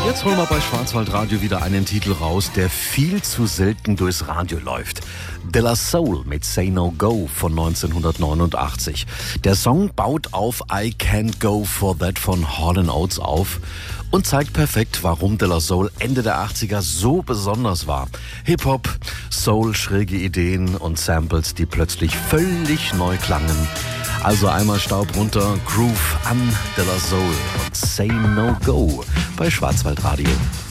Jetzt holen wir bei Schwarzwaldradio wieder einen Titel raus, der viel zu selten durchs Radio läuft. De La Soul mit Say No Go von 1989. Der Song baut auf I Can't Go For That von Hall & Oates auf und zeigt perfekt, warum De La Soul Ende der 80er so besonders war. Hip-Hop, Soul, schräge Ideen und Samples, die plötzlich völlig neu klangen. Also einmal Staub runter, Groove an De La Soul und Say No Go bei Schwarzwaldradio.